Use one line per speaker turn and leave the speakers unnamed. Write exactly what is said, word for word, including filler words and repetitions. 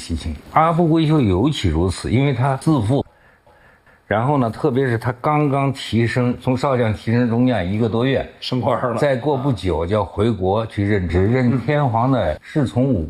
喜庆。阿部贵秀尤其如此，因为他自负。然后呢，特别是他刚刚提升，从少将提升中将一个多月，
升官了，
再过不久就要回国去任职，任天皇的侍从武